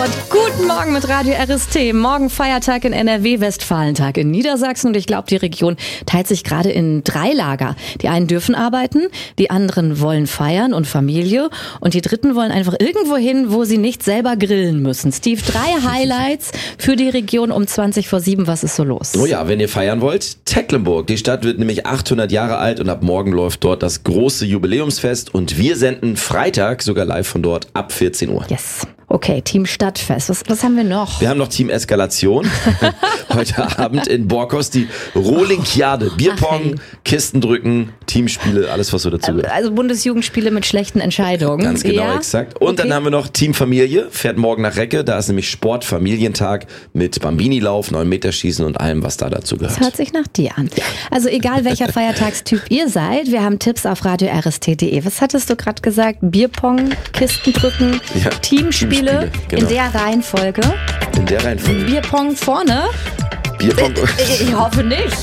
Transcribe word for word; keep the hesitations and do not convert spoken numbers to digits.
Guten Morgen mit Radio R S T. Morgen Feiertag in N R W, Westfalentag in Niedersachsen. Und ich glaube, die Region teilt sich gerade in drei Lager. Die einen dürfen arbeiten, die anderen wollen feiern und Familie. Und die dritten wollen einfach irgendwo hin, wo sie nicht selber grillen müssen. Steve, drei Highlights für die Region um zwanzig vor sieben. Was ist so los? Oh ja, wenn ihr feiern wollt, Tecklenburg. Die Stadt wird nämlich achthundert Jahre alt und ab morgen läuft dort das große Jubiläumsfest. Und wir senden Freitag sogar live von dort ab vierzehn Uhr. Yes. Okay, Team Stadtfest. Was, was haben wir noch? Wir haben noch Team Eskalation. Heute Abend in Borkos die Rohlinkiade. Bierpong, Kisten drücken, Teamspiele, alles was so dazu gehört. Also Bundesjugendspiele mit schlechten Entscheidungen. Ganz genau, ja? Exakt. Und okay. Dann haben wir noch Team Familie, fährt morgen nach Recke. Da ist nämlich Sport-Familientag mit Bambini-Lauf, neun Meter Schießen und allem, was da dazu gehört. Das hört sich nach dir an. Also egal, welcher Feiertagstyp ihr seid, wir haben Tipps auf radio r s t punkt d e. Was hattest du gerade gesagt? Bierpong, Kisten drücken, ja, Teamspiele. Spiele, genau. In der Reihenfolge. In der Reihenfolge. Bierpong vorne? Bierpong. Ich, ich hoffe nicht.